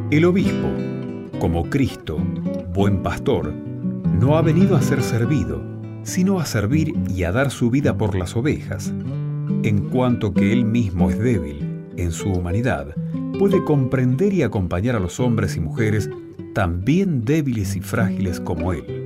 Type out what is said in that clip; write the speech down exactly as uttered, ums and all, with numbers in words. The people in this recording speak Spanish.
El obispo, como Cristo, buen pastor, no ha venido a ser servido, sino a servir y a dar su vida por las ovejas. En cuanto que él mismo es débil en su humanidad, puede comprender y acompañar a los hombres y mujeres también débiles y frágiles como él.